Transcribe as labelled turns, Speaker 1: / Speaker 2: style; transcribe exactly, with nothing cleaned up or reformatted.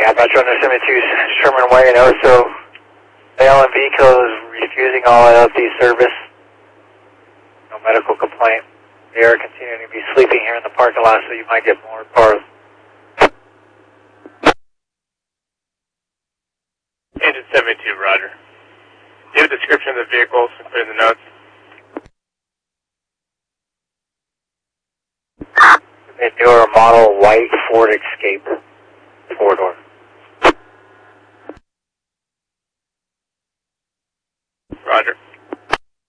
Speaker 1: Yeah, Metro under seventy-two, Sherman Way and Oso. The L M V code is refusing all L F D service. No medical complaint. They are continuing to be sleeping here in the parking lot, so you might get more cars.
Speaker 2: Engine seventy-two, roger. Do you have a description of the vehicles, including the notes?
Speaker 1: A newer model white Ford Escape, four door.